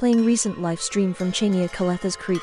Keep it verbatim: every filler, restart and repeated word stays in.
playing recent live stream from Chania Kaletha's Creek.